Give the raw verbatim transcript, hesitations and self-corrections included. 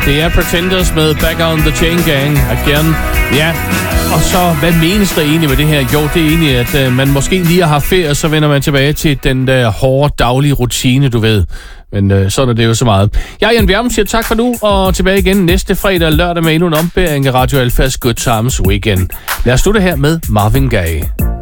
Det er Pretenders med Back on the Chain Gang again. Ja, og så hvad menes der egentlig med det her? Jo, det er egentlig, at øh, man måske lige har haft ferie, og så vender man tilbage til den der hårde daglige rutine, du ved. Men øh, sådan er det jo så meget. Jeg er Jan Bjerrum, siger tak for nu, og tilbage igen næste fredag og lørdag med endnu en ombæring af Radio Alfas Good Times Weekend. Lad os slutte her med Marvin Gaye.